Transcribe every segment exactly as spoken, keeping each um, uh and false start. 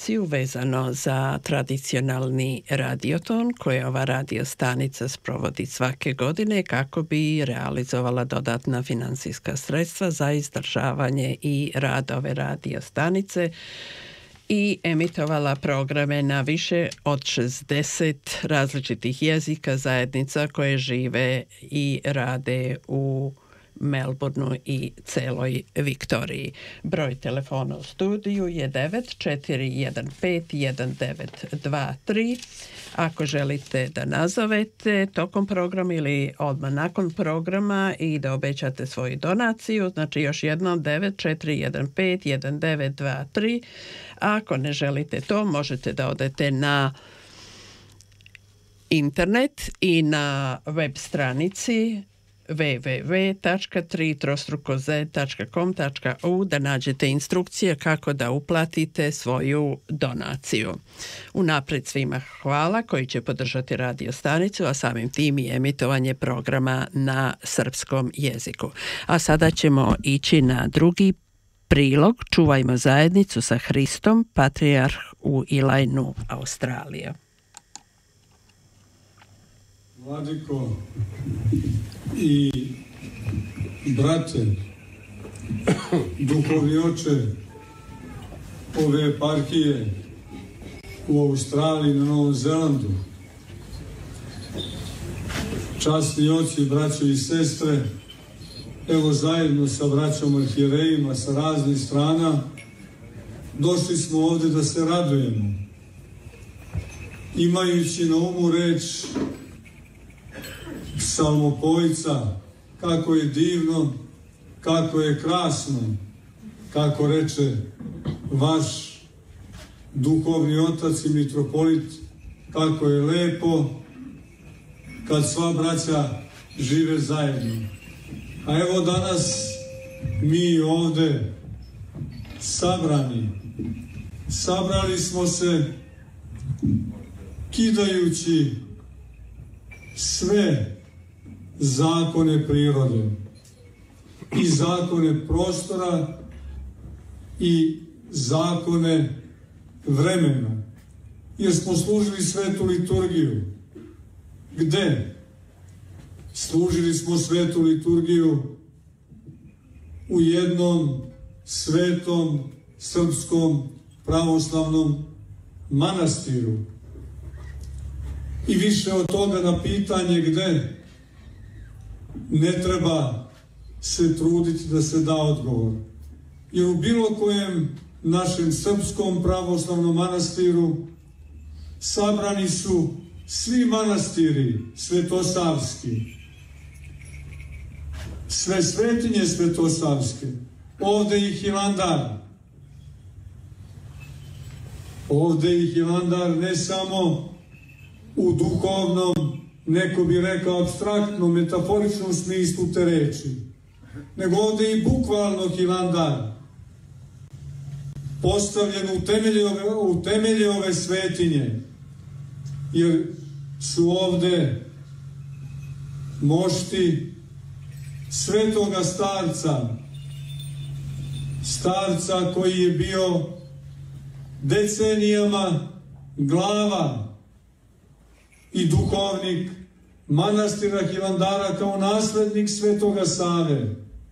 informaciju vezano za tradicionalni radioton koje ova radio stanica sprovodi svake godine kako bi realizovala dodatna finansijska sredstva za izdržavanje i rad ove radio stanice i emitovala programe na više od šezdeset različitih jezika zajednica koje žive i rade u Melbourneu i celoj Viktoriji. Broj telefona u studiju je devet četiri jedan pet jedan devet dva tri. Ako želite da nazovete tokom programa ili odmah nakon programa i da obećate svoju donaciju, znači još jednom devet četiri jedan pet jedan devet dva tri. Ako ne želite to, možete da odete na internet i na web stranici w w w tačka tri trostruko z tačka com tačka a u da nađete instrukcije kako da uplatite svoju donaciju. Unapred svima hvala koji će podržati radio stanicu, a samim tim i emitovanje programa na srpskom jeziku. A sada ćemo ići na drugi prilog. Čuvajmo zajednicu sa Hristom, patrijarh u Ilajnu, Australija. Vladiko i brate, duhovni oče ove eparhije u Australiji na Novom Zelandu, časni oci, braćo i sestre, evo zajedno sa braćom arhijerejima sa raznih strana došli smo ovde da se radujemo, imajući na umu reč psalmopojca, kako je divno, kako je krasno, kako reče vaš duhovni otac i mitropolit, kako je lepo kad sva braća žive zajedno. A evo danas mi ovde sabrani, sabrali smo se kidajući sve zakone prirode i zakone prostora i zakone vremena, jer smo služili svetu liturgiju. Gde? Služili smo svetu liturgiju u jednom svetom srpskom pravoslavnom manastiru. I više od toga na pitanje gde ne treba se truditi da se da odgovor. Jer u bilo kojem našem srpskom pravoslavnom manastiru sabrani su svi manastiri svetosavski, sve svetinje svetosavske, ovde i Hilandar. Ovde i Hilandar ne samo u duhovnom, neko bi rekao apstraktnom, metaforičnom smislu te reči, nego ovde i bukvalno Hilandar, postavljen u temelje ove, u temelje ove svetinje, jer su ovde mošti svetoga starca, starca koji je bio decenijama glava i duhovnik manastira Hilandara kao naslednik svetoga Save.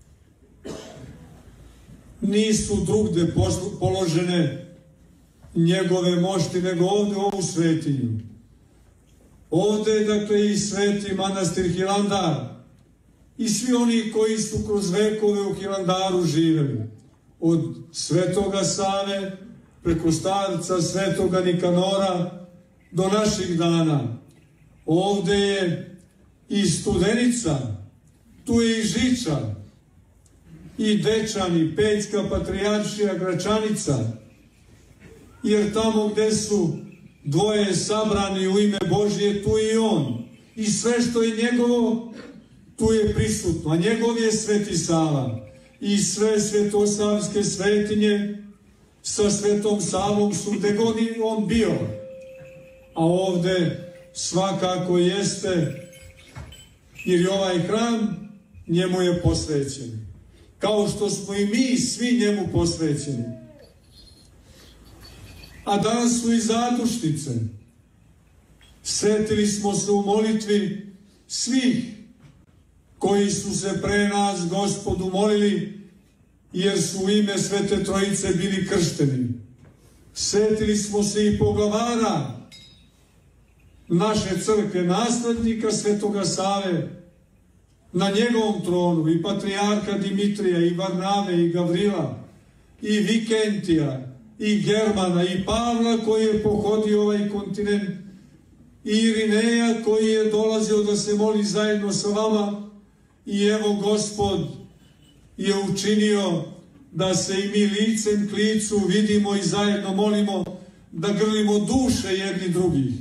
Nisu drugde položene njegove mošti, nego ovde u ovu svetinju. Ovde je dakle i sveti manastir Hilandar i svi oni koji su kroz vekove u Hilandaru živeli. Od svetoga Save preko starca svetoga Nikanora do naših dana. Ovde je i Studenica, tu je i Žiča, i Dečan, i Pećka patrijaršija Gračanica, jer tamo gde su dvoje sabrani u ime Božje, tu je i on. I sve što je njegovo, tu je prisutno. A njegov je Sveti Sava. I sve svetosavske svetinje sa Svetom Savom su gde god on bio. A ovde svakako jeste, jer je ovaj hram njemu je posvećen. Kao što smo i mi svi njemu posvećeni. a danas su i zadušnice. Setili smo se u molitvi svih koji su se pre nas Gospodu molili, jer su u ime Svete Trojice bili kršteni. Setili smo se i poglavara naše crkve, naslednika Svetoga Save, na njegovom tronu, i patrijarha Dimitrija, i Varnave, i Gavrila, i Vikentija, i Germana, i Pavla koji je pohodio ovaj kontinent, i Irineja koji je dolazio da se moli zajedno sa vama, i evo Gospod je učinio da se i mi licem k licu vidimo i zajedno molimo, da grlimo duše jedni drugih,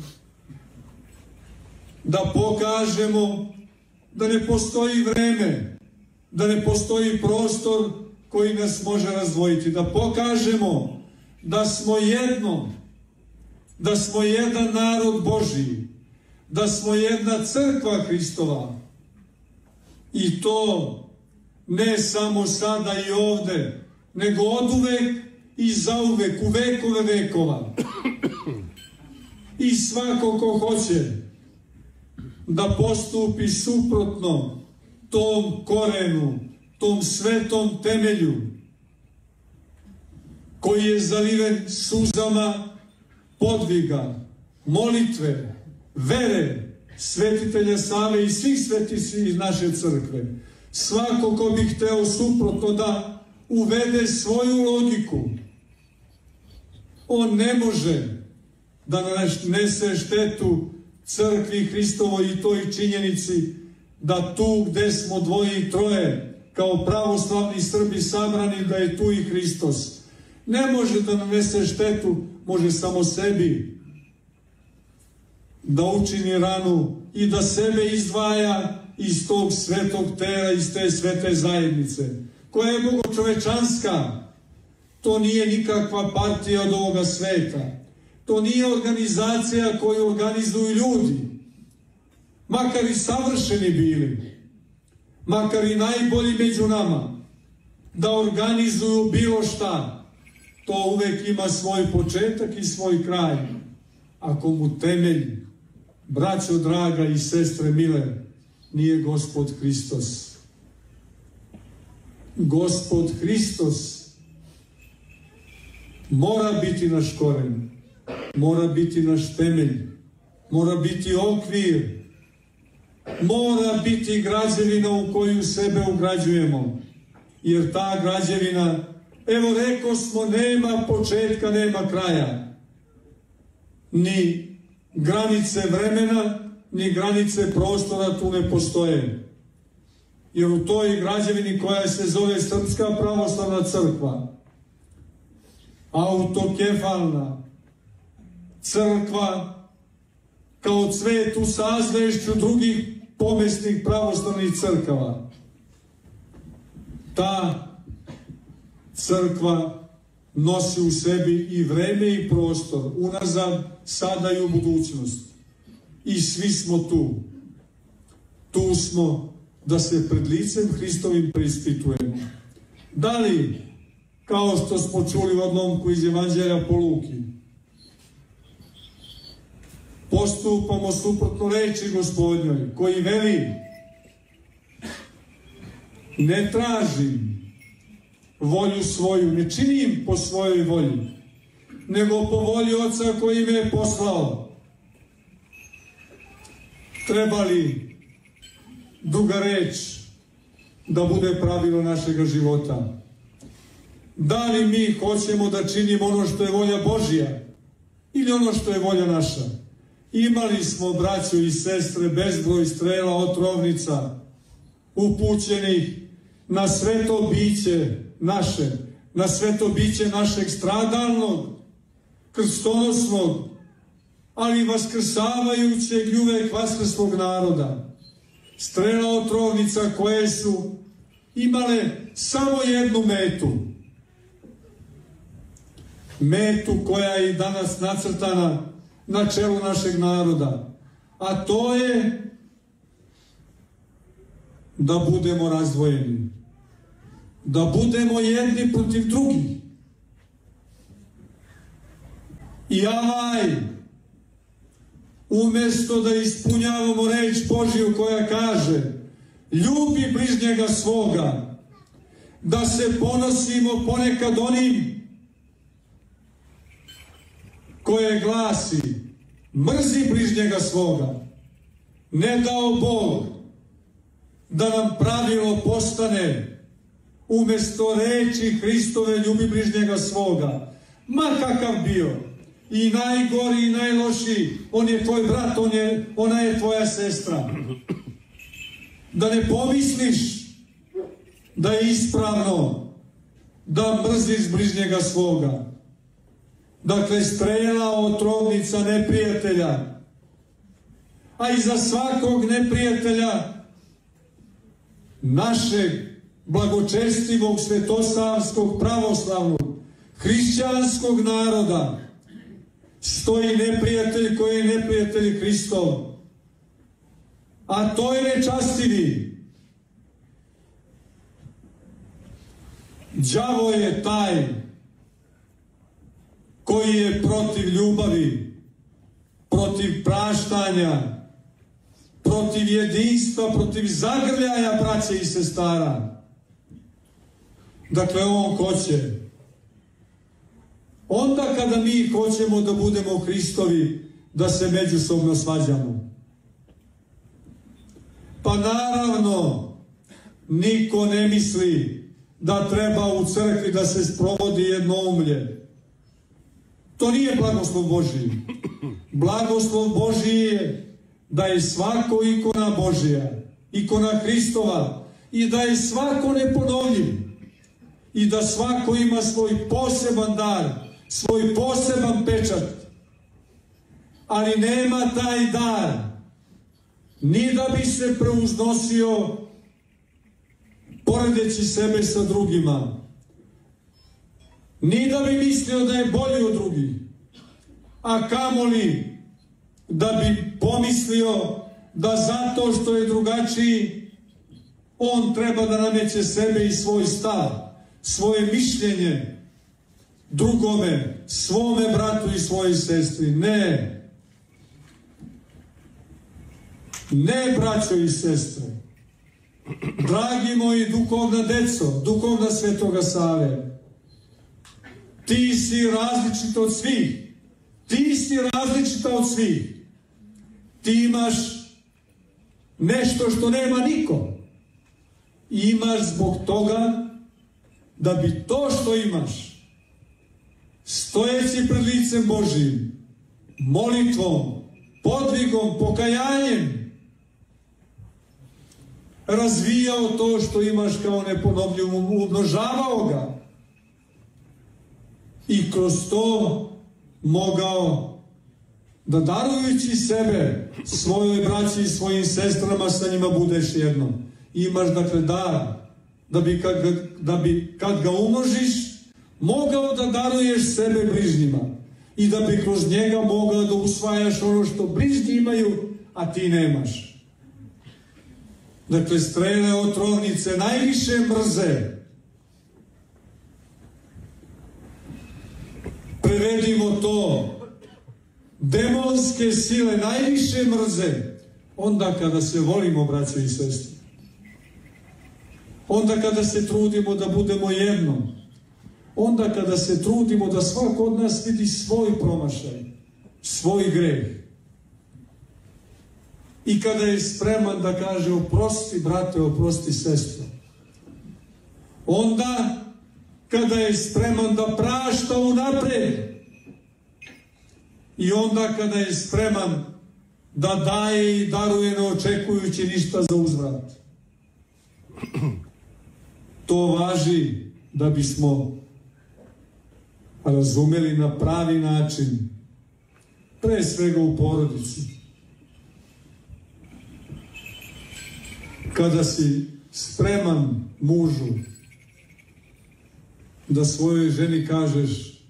da pokažemo da ne postoji vreme, da ne postoji prostor koji nas može razdvojiti, da pokažemo da smo jedno, da smo jedan narod Božiji, da smo jedna crkva Hristova, i to ne samo sada i ovde, nego oduvek i zauvek, u vekove vekova. I svako ko hoće da postupi suprotno tom korenu, tom svetom temelju, koji je zaliven suzama podviga, molitve, vere, svetitelja Save i svih svetici iz naše crkve. Svako ko bi hteo suprotno da uvede svoju logiku, on ne može da nese štetu crkvi Hristovoj i toj činjenici da tu gde smo dvoje i troje kao pravoslavni Srbi sabrani, da je tu i Hristos. Ne može da nanese štetu, može samo sebi da učini ranu i da sebe izdvaja iz tog svetog tela, iz te svete zajednice, koja je bogočovečanska. To nije nikakva partija od ovoga sveta. To nije organizacija koju organizuju ljudi, makar i savršeni bili, makar i najbolji među nama, da organizuju bilo šta. To uvek ima svoj početak i svoj kraj. Ako mu temelj, braćo draga i sestre mile, nije Gospod Hristos. Gospod Hristos mora biti naš koren, mora biti naš temelj, mora biti okvir, mora biti građevina u koju sebe ugrađujemo, jer ta građevina, evo reko smo, nema početka, nema kraja, ni granice vremena, ni granice prostora tu ne postoje. Jer u toj građevini koja se zove Srpska pravoslavna crkva, autokefalna crkva, kao cvet u sazvešću drugih pomesnih pravoslavnih crkava, ta crkva nosi u sebi i vreme i prostor, unazad, sada i u budućnost. I svi smo tu. Tu smo da se pred licem Hristovim preispitujemo. Da li, kao što smo čuli u odlomku iz Evanđelja po Luki, postupamo suprotno reči Gospodnjoj, koji veli: ne tražim volju svoju, ne činim po svojoj volji, nego po volji Oca koji me je poslao. Treba li druga reč da bude pravilo našega života? Da li mi hoćemo da činimo ono što je volja Božja ili ono što je volja naša? Imali smo, braćo i sestre, bezbroj strela, otrovnica upućenih na sveto biće naše, na sveto biće našeg stradalnog, krstonosnog, ali vaskrsavajućeg i uvek vaskrslog naroda. Strela otrovnica koje su imale samo jednu metu. Metu koja je i danas nacrtana na čelu našeg naroda. A to je da budemo razdvojeni. Da budemo jedni protiv drugih. I avaj, umjesto da ispunjavamo reč Božju koja kaže ljubi bližnjega svoga, da se ponosimo ponekad onim koje glasi mrzi bližnjega svoga, ne dao Bog da nam pravilo postane umjesto reči Hristove ljubi bližnjega svoga, ma kakav bio, i najgori i najlošiji, on je tvoj brat, on je, ona je tvoja sestra. Da ne pomisliš da je ispravno da mrziš bližnjega svoga. Dakle, strela, otrovnica neprijatelja, a iza svakog neprijatelja našeg blagočestivog, svetosavskog, pravoslavnog, hrišćanskog naroda stoji neprijatelj koji je neprijatelj Hristov, a to je nečastivi. Đavo je taj koji je protiv ljubavi, protiv praštanja, protiv jedinstva, protiv zagrljaja braće i sestara. Dakle, on hoće. Onda kada mi hoćemo da budemo Hristovi, da se međusobno svađamo. Pa naravno, niko ne misli da treba u crkvi da se sprovodi jednoumlje. To nije blagoslov Božiji. Blagoslov Božiji je da je svako ikona Božija, ikona Hristova, i da je svako neponovljiv, i da svako ima svoj poseban dar, svoj poseban pečat. Ali nema taj dar ni da bi se preuznosio poredeći sebe sa drugima, ni da bi mislio da je bolji od drugih, a kamoli da bi pomislio da zato što je drugačiji on treba da nameće sebe i svoj stav, svoje mišljenje drugome, svome bratu i svojoj sestri. Ne. Ne, braćo i sestre. Dragi moji duhovna deco, duhovna Svetoga Save, ti si različita od svih. Ti si različita od svih. Ti imaš nešto što nema niko. Imaš zbog toga da bi to što imaš, stojeći pred licem Božijim, molitvom, podvigom, pokajanjem, razvijao to što imaš kao neponovljivo, umnožavao ga i kroz to mogao da darujući sebe svojoj braći i svojim sestrama sa njima budeš jedno. Imaš dakle dar da bi kad, da bi kad ga umnožiš mogao da daruješ sebe bližnjima i da bi kroz njega mogao da usvajaš ono što bližnji imaju, a ti nemaš. Dakle, strele otrovnice najviše mrze. Prevedimo to. Demonske sile najviše mrze onda kada se volimo, braće i sestre. Onda kada se trudimo da budemo jedno. Onda kada se trudimo da svako od nas vidi svoj promašaj, svoj greh. I kada je spreman da kaže oprosti brate, oprosti sestro. Onda kada je spreman da prašta unapred. I onda kada je spreman da daje i daruje ne očekujući ništa za uzvrat. To važi da bismo razumeli na pravi način, pre svega u porodici. Kada si spreman mužu da svojoj ženi kažeš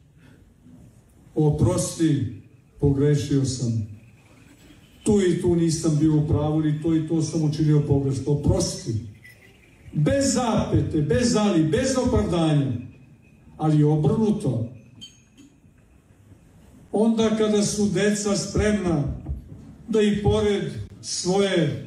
oprosti, pogrešio sam, tu i tu nisam bio u pravu ili to i to sam učinio pogrešno, oprosti, bez zapete, bez ali, bez opravdanja, ali obrnuto. onda kada su deca spremna da i pored svoje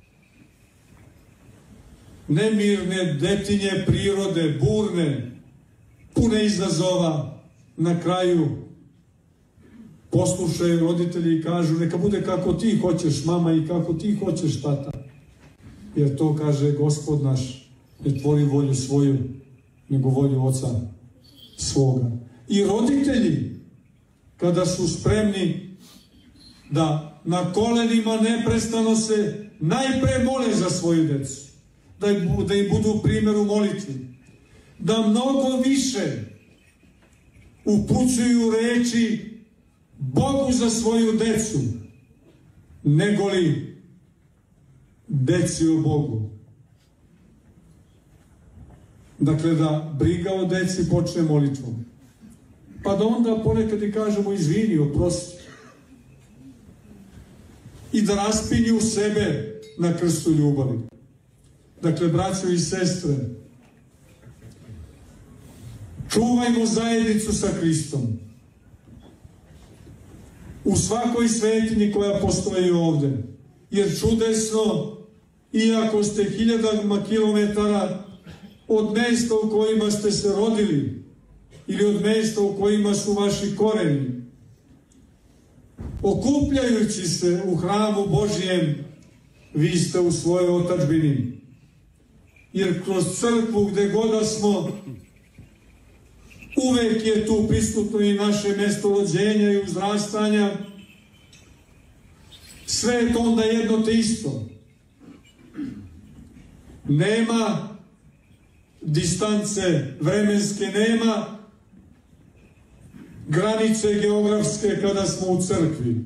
nemirne detinje prirode, burne, pune izazova, na kraju poslušaju roditelji i kažu neka bude kako ti hoćeš mama i kako ti hoćeš tata. Jer to kaže Gospod naš, ne tvori volju svoju, nego volju oca svoga. I roditelji, kada su spremni da na kolenima neprestano se najpre mole za svoju decu, da im, da im budu primjer u molitvi, da mnogo više upućuju reči Bogu za svoju decu, negoli deci o Bogu. Dakle, da briga o deci počne molitvom. Pa da onda ponekad i kažemo izvini, oprosti. I da raspinju sebe na krstu ljubavi. Dakle, braćo i sestre, čuvajmo zajednicu sa Hristom. U svakoj svetinji koja postoji ovde. Jer čudesno, iako ste hiljadama kilometara od mesta u kojima ste se rodili ili od mesta u kojima su vaši koreni, okupljajući se u hramu Božijem, vi ste u svojoj otadžbini. Jer kroz crkvu gde god da smo, uvek je tu prisutno i naše mesto rođenja i uzrastanja. Sve je to onda jedno te isto. Nema distance vremenske, nema granice geografske kada smo u crkvi.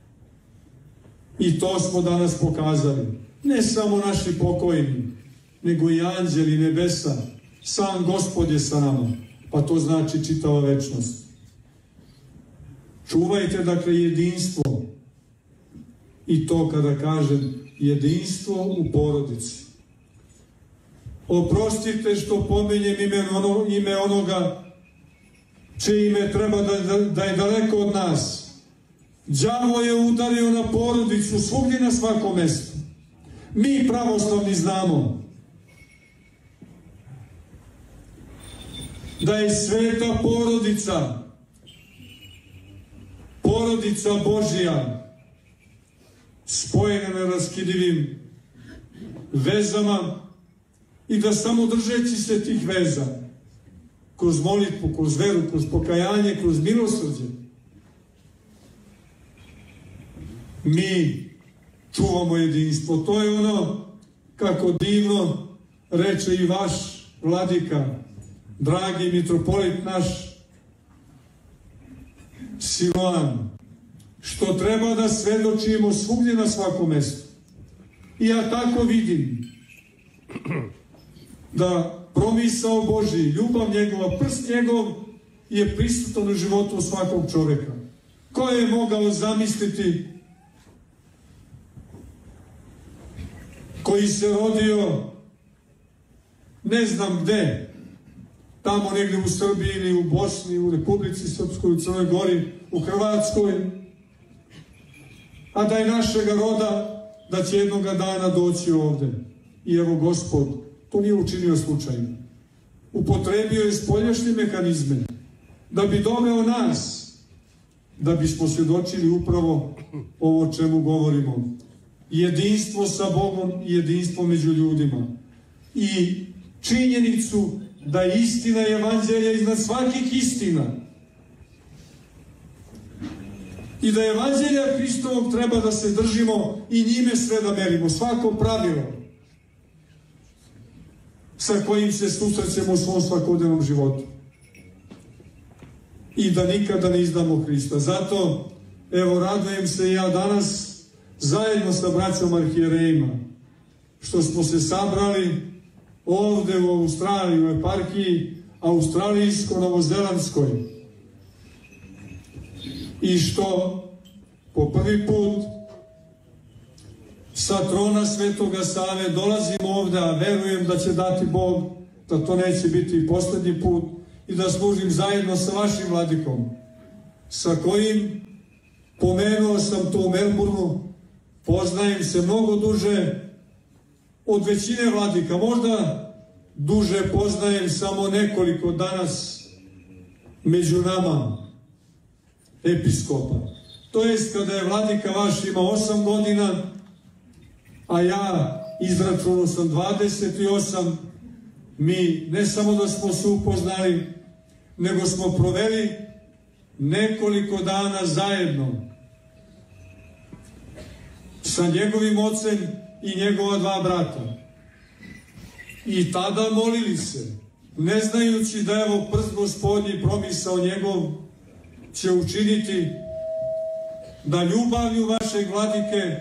I to smo danas pokazali. Ne samo naši pokojni, nego i anđeli nebesa. Sam Gospod je sa nama. Pa to znači čitava večnost. Čuvajte, dakle, jedinstvo. I to kada kažem jedinstvo u porodici. Oprostite što pominjem ime, ono, ime onoga čije ime treba da, da, da je daleko od nas. Đavo je udario na porodicu svugdje na svakom mjestu. Mi pravoslavni znamo da je sveta porodica, porodica Božja, spojena neraskidivim vezama i da samo držeći se tih veza, kroz molitvu, kroz veru, kroz pokajanje, kroz milosrđe, mi čuvamo jedinstvo. To je ono, kako divno reče i vaš vladika, dragi mitropolit naš Siloan, što treba da svedočimo svugdje na svakom mjestu. I ja tako vidim da promisao Božji, ljubav njegova, prst njegov je prisutan u životu svakog čovjeka. Ko je mogao zamisliti, koji se rodio ne znam gde, tamo negdje u Srbiji ili u Bosni, u Republici Srpskoj, u Crnoj Gori, u Hrvatskoj, a da je našega roda, da će jednoga dana doći ovde. I evo Gospod, to nije učinio slučajno. Upotrebio je spoljašnje mehanizme da bi doveo nas, da bismo svjedočili upravo ovo čemu govorimo. Jedinstvo sa Bogom i jedinstvo među ljudima. I činjenicu da je istina evanđelja iznad svakih istina. I da evanđelja Hristovog treba da se držimo i njime sve da merimo. Svako pravilo sa kojim se susrećemo u svom svakodnevnom životu. I da nikada ne izdamo Hrista. Zato, evo, radujem se ja danas zajedno sa braćom arhijerejima što smo se sabrali ovde u Australiji, u eparhiji australijsko-novozelandskoj, i što po prvi put sa trona Svetoga Save dolazimo ovde, a verujem da će dati Bog da to neće biti posljednji put, i da služim zajedno sa vašim vladikom, sa kojim Pomenuo sam to u Melbourneu, poznajem se mnogo duže od većine vladika, možda duže poznajem samo nekoliko danas među nama episkopa. To jest kada je vladika vaš imao osam godina, a ja izračunao sam dvadeset osam, mi ne samo da smo se upoznali, nego smo proveli nekoliko dana zajedno sa njegovim ocem i njegova dva brata. I tada molili se, ne znajući da evo prst Gospodnji promisao njegov će učiniti da ljubavlju vašeg vladike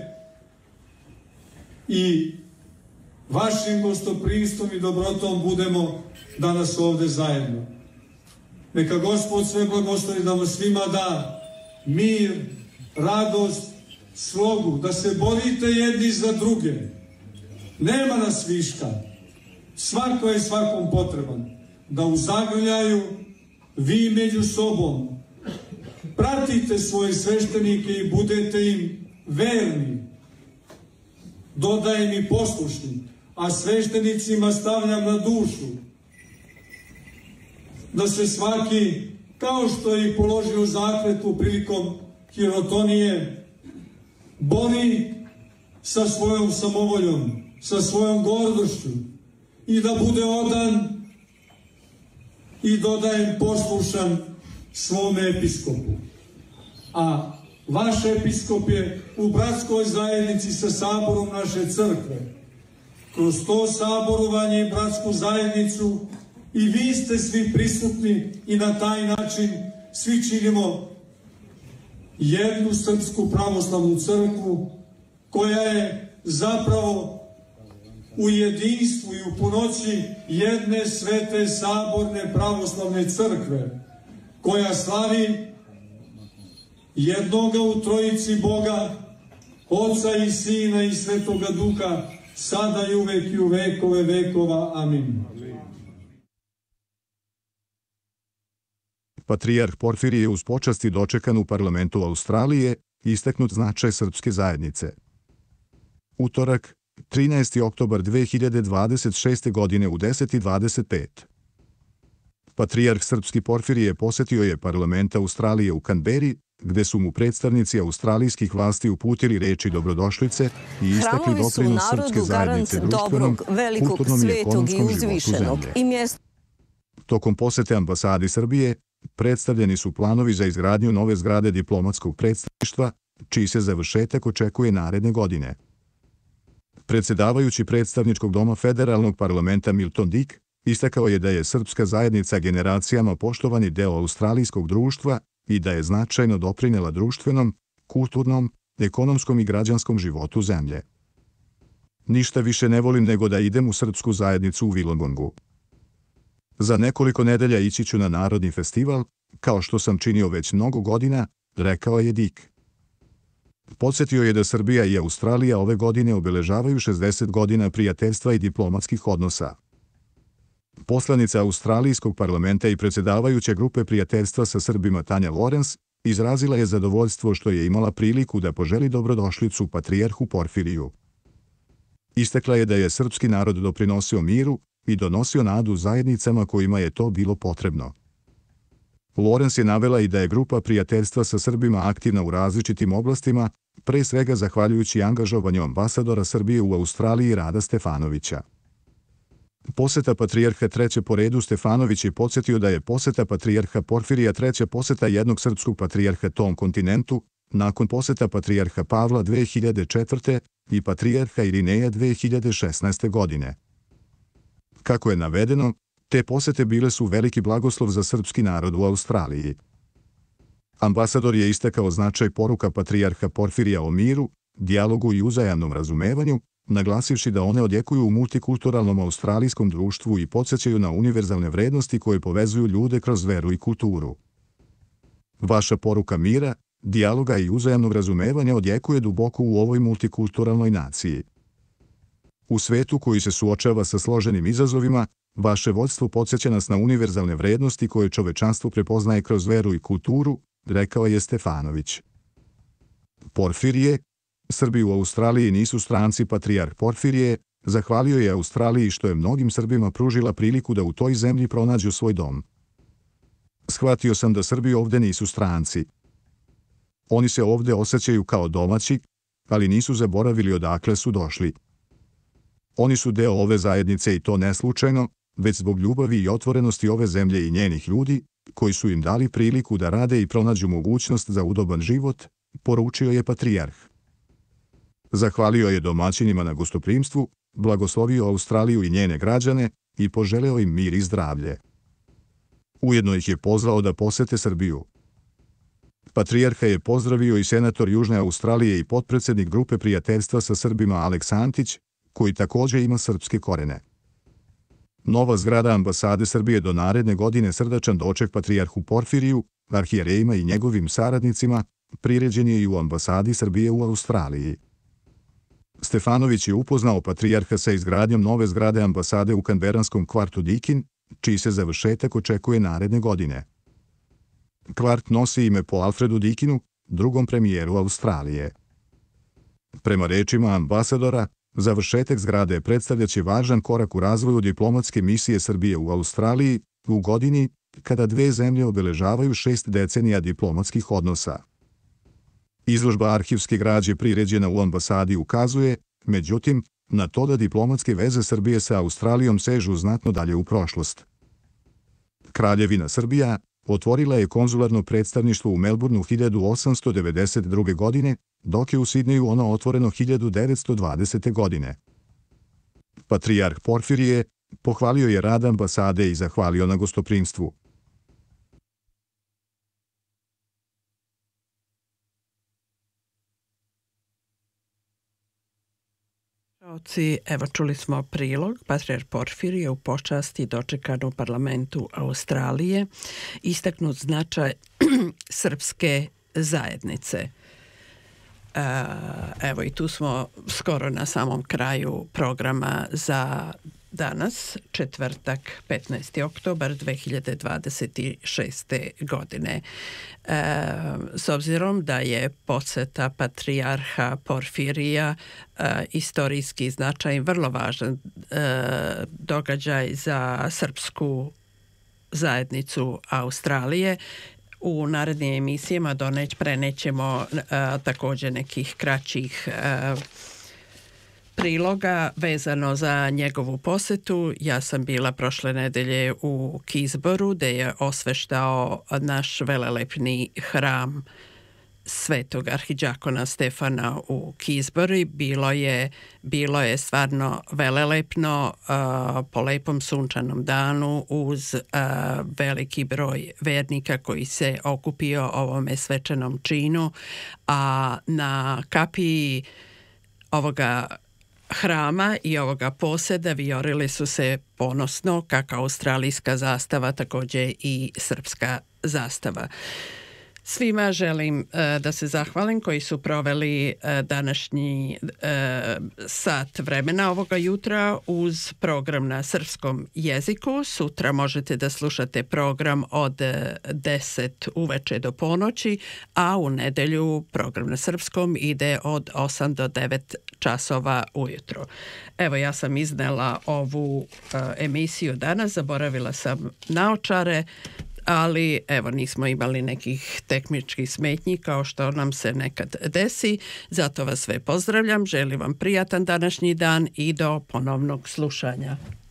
i vašim gostoprimstvom i dobrotom budemo danas ovde zajedno. Neka Gospod sve blagoslovi da vam svima da mir, radost, slogu, da se borite jedni za druge. Nema nas viška. Svako je svakom potreban. Da u zagrljaju vi među sobom pratite svoje sveštenike i budete im verni. Dodajem i poslušni, a sveštenicima stavljam na dušu da se svaki, kao što je i položio zakletvu prilikom hirotonije, bori sa svojom samovoljom, sa svojom gordošću i da bude odan i dodajem poslušan svome episkopu. A vaš episkop je u bratskoj zajednici sa saborom naše crkve. Kroz to saborovanje i bratsku zajednicu i vi ste svi prisutni i na taj način svi činimo jednu srpsku pravoslavnu crkvu koja je zapravo u jedinstvu i u punoći jedne svete saborne pravoslavne crkve koja slavi jednoga u trojici Boga, Oca i Sina i Svetoga Duha, sada i uvek i u vekove vekova. Amin. Patrijarh Porfirije je uz počasti dočekan u parlamentu Australije i istaknut značaj srpske zajednice. Utorak, trinaesti oktobar dve hiljade dvadeset šeste. godine u deset i dvadeset pet. Patrijarh srpski Porfirije posetio je parlament Australije u Kanberi, gde su mu predstavnici australijskih vlasti uputili reči dobrodošlice i istakli doprinos srpske zajednice društvenom, kulturnom i ekonomskom životu zemlje. Tokom posete ambasadi Srbije predstavljeni su planovi za izgradnju nove zgrade diplomatskog predstavništva, čiji se završetak očekuje naredne godine. Predsedavajući predstavničkog doma federalnog parlamenta Milton Dick istakao je da je srpska zajednica generacijama poštovani deo australijskog društva i da je značajno doprinela društvenom, kulturnom, ekonomskom i građanskom životu zemlje. Ništa više ne volim nego da idem u srpsku zajednicu u Wollongonggu. Za nekoliko nedelja ići ću na Narodni festival, kao što sam činio već mnogo godina, rekao je Dick. Podsjetio je da Srbija i Australija ove godine obeležavaju šezdeset godina prijateljstva i diplomatskih odnosa. Poslanica australijskog parlamenta i predsedavajuća grupe prijateljstva sa Srbima Tanja Lorenz izrazila je zadovoljstvo što je imala priliku da poželi dobrodošlicu patrijarhu Porfiriju. Istakla je da je srpski narod doprinosio miru i donosio nadu zajednicama kojima je to bilo potrebno. Lorenz je navela i da je grupa prijateljstva sa Srbima aktivna u različitim oblastima, pre svega zahvaljujući angažovanju ambasadora Srbije u Australiji Rada Stefanovića. Poseta patrijarha treće po redu Stefanović je podsjetio da je poseta patrijarha Porfirija treća poseta jednog srpskog patrijarha tom kontinentu, nakon poseta patrijarha Pavla dve hiljade četvrte. i patrijarha Irineja dve hiljade šesnaeste. godine. Kako je navedeno, te posete bile su veliki blagoslov za srpski narod u Australiji. Ambasador je istakao značaj poruka patrijarha Porfirija o miru, dijalogu i uzajamnom razumevanju, naglasivši da one odjekuju u multikulturalnom australijskom društvu i podsjećaju na univerzalne vrednosti koje povezuju ljude kroz veru i kulturu. Vaša poruka mira, dijaloga i uzajamnog razumevanja odjekuje duboko u ovoj multikulturalnoj naciji. U svetu koji se suočava sa složenim izazovima, vaše vođstvo podsjeća nas na univerzalne vrednosti koje čovečanstvo prepoznaje kroz veru i kulturu, rekao je Stefanović. Porfirije, Srbi u Australiji nisu stranci. Patrijarh Porfirije zahvalio je Australiji što je mnogim Srbima pružila priliku da u toj zemlji pronađu svoj dom. Shvatio sam da Srbi ovde nisu stranci. Oni se ovde osjećaju kao domaći, ali nisu zaboravili odakle su došli. Oni su deo ove zajednice i to ne slučajno, već zbog ljubavi i otvorenosti ove zemlje i njenih ljudi, koji su im dali priliku da rade i pronađu mogućnost za udoban život, poručio je patrijarh. Zahvalio je domaćinima na gostoprimstvu, blagoslovio Australiju i njene građane i poželeo im mir i zdravlje. Ujedno ih je pozvao da posete Srbiju. Patrijarha je pozdravio i senator Južne Australije i potpredsednik grupe prijateljstva sa Srbima Aleks Antić, koji također ima srpske korene. Nova zgrada ambasade Srbije do naredne godine srdačan doček patrijarhu Porfiriju, arhijerejima i njegovim saradnicima, priređen je i u ambasadi Srbije u Australiji. Stefanović je upoznao patrijarha sa izgradnjom nove zgrade ambasade u kanberanskom kvartu Dikin, čiji se završetak očekuje naredne godine. Kvart nosi ime po Alfredu Dikinu, drugom premijeru Australije. Prema rečima ambasadora, završetak zgrade predstavljaće važan korak u razvoju diplomatske misije Srbije u Australiji u godini kada dve zemlje obeležavaju šest decenija diplomatskih odnosa. Izložba arhivske građe priređena u ambasadi ukazuje, međutim, na to da diplomatske veze Srbije sa Australijom sežu znatno dalje u prošlost. Kraljevina Srbija otvorila je konzularno predstavništvo u Melbourneu hiljadu osamsto devedeset druge. godine, dok je u Sidneju ono otvoreno hiljadu devetsto dvadesete. godine. Patrijarh Porfirije pohvalio je rad ambasade i zahvalio na gostoprimstvu. Evo, čuli smo prilog. Patrijarh Porfirije u počasti dočekan u parlamentu Australije, istaknut značaj srpske zajednice. Evo, i tu smo skoro na samom kraju programa za danas, četvrtak, petnaesti oktobar dve hiljade dvadeset šeste. godine. E, s obzirom da je poseta patrijarha Porfirija e, istorijski značaj, vrlo važan e, događaj za srpsku zajednicu Australije, u narednim emisijama doneć, prenećemo a, također nekih kraćih a, priloga vezano za njegovu posetu. Ja sam bila prošle nedelje u Keysboru, gde je osveštao naš velelepni hram Svetog arhidžakona Stefana u Keysboru. Bilo je, bilo je stvarno velelepno uh, po lepom sunčanom danu uz uh, veliki broj vernika koji se okupio ovome svečanom činu, a na kapiji ovoga hrama i ovoga poseda vijorili su se ponosno kako australijska zastava, također i srpska zastava. Svima želim uh, da se zahvalim koji su proveli uh, današnji uh, sat vremena ovoga jutra uz program na srpskom jeziku. Sutra možete da slušate program od deset uveče do ponoći, a u nedelju program na srpskom ide od osam do devet časova ujutro. Evo, ja sam iznela ovu uh, emisiju danas, zaboravila sam naočare, ali evo, nismo imali nekih tehničkih smetnji kao što nam se nekad desi. Zato vas sve pozdravljam, želim vam prijatan današnji dan i do ponovnog slušanja.